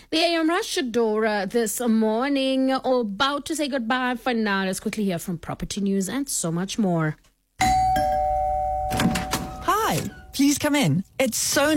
The AM Rush Adora this morning. About to say goodbye for now. Let's quickly hear from property news and so much more. Hi, please come in. It's so